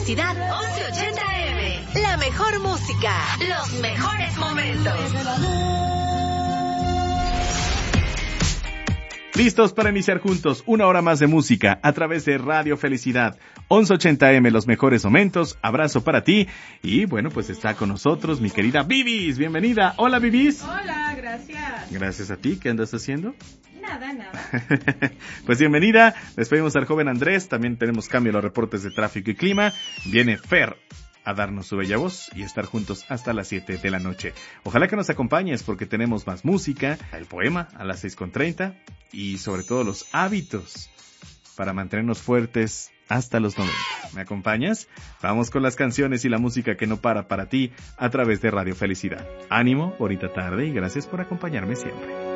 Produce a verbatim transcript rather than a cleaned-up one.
Felicidad once ochenta eme. La mejor música, los mejores momentos. Listos para iniciar juntos una hora más de música a través de Radio Felicidad once ochenta eme, los mejores momentos. Abrazo para ti. Y bueno, pues está con nosotros mi querida Bibis. Bienvenida. Hola, Bibis. Hola, gracias. Gracias a ti. ¿Qué andas haciendo? Nada, nada. Pues bienvenida. Despedimos al joven Andrés. También tenemos cambio en los reportes de tráfico y clima. Viene Fer a darnos su bella voz y estar juntos hasta las siete de la noche. Ojalá que nos acompañes porque tenemos más música, el poema a las seis con treinta y sobre todo los hábitos para mantenernos fuertes hasta los noventa. ¿Me acompañas? Vamos con las canciones y la música que no para para ti a través de Radio Felicidad. Ánimo, bonita tarde y gracias por acompañarme siempre.